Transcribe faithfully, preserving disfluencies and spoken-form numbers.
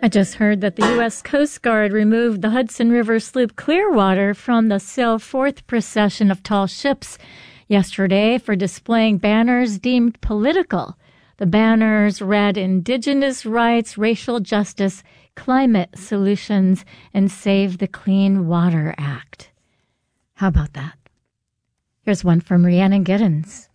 I just heard that the U S Coast Guard removed the Hudson River sloop Clearwater from the Sail Forth procession of tall ships yesterday for displaying banners deemed political. The banners read Indigenous Rights, Racial Justice, Climate Solutions, and Save the Clean Water Act. How about that? Here's one from Rhiannon Giddens.